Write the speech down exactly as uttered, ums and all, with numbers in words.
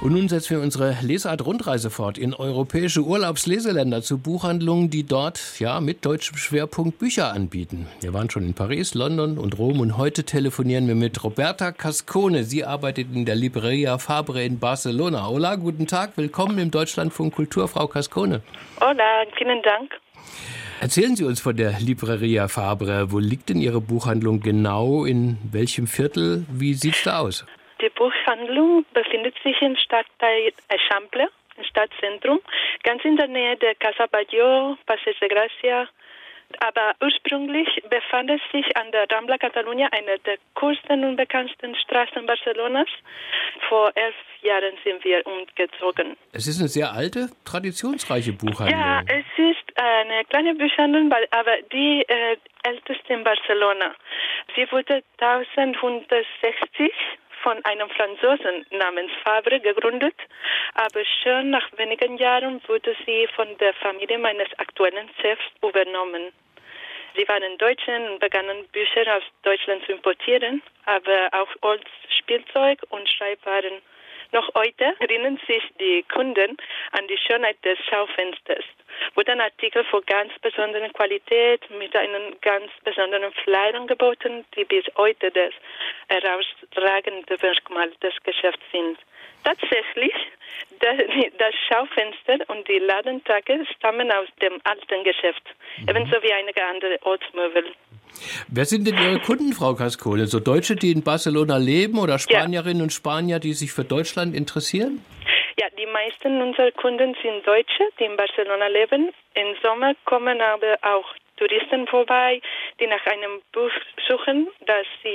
Und nun setzen wir unsere Lesart Rundreise fort in europäische Urlaubsleseländer zu Buchhandlungen, die dort ja mit deutschem Schwerpunkt Bücher anbieten. Wir waren schon in Paris, London und Rom und heute telefonieren wir mit Roberta Cascone. Sie arbeitet in der Libreria Fabre in Barcelona. Hola, guten Tag, willkommen im Deutschlandfunk Kultur, Frau Cascone. Hola, vielen Dank. Erzählen Sie uns von der Libreria Fabre. Wo liegt denn Ihre Buchhandlung genau? In welchem Viertel? Wie sieht's da aus? Die Buchhandlung befindet sich im Stadtteil Eixample, im Stadtzentrum, ganz in der Nähe der Casa Batlló, Passeig de Gracia. Aber ursprünglich befand es sich an der Rambla Catalunya, einer der coolsten und bekanntesten Straßen Barcelonas. Vor elf Jahren sind wir umgezogen. Es ist eine sehr alte, traditionsreiche Buchhandlung. Ja, es ist eine kleine Buchhandlung, aber die äh, älteste in Barcelona. Sie wurde neunzehnhundertsechzig von einem Franzosen namens Fabre gegründet, aber schon nach wenigen Jahren wurde sie von der Familie meines aktuellen Chefs übernommen. Sie waren Deutschen und begannen Bücher aus Deutschland zu importieren, aber auch Holzspielzeug und Schreibwaren. Noch heute erinnern sich die Kunden an die Schönheit des Schaufensters, wo dann Artikel von ganz besonderer Qualität mit einem ganz besonderen Flyer angeboten, die bis heute das herausragende Merkmal des Geschäfts sind. Tatsächlich, das Schaufenster und die Ladentage stammen aus dem alten Geschäft, mhm. ebenso wie einige andere Ortsmöbel. Wer sind denn Ihre Kunden, Frau Cascone? So Deutsche, die in Barcelona leben oder Spanierinnen ja. und Spanier, die sich für Deutschland interessieren? Ja, die meisten unserer Kunden sind Deutsche, die in Barcelona leben. Im Sommer kommen aber auch Touristen vorbei, die nach einem Buch suchen, das sie